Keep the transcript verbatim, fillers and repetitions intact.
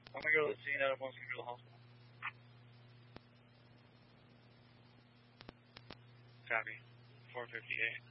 I'm gonna go to the scene. Adam wants to go to the hospital. Copy. four fifty-eight.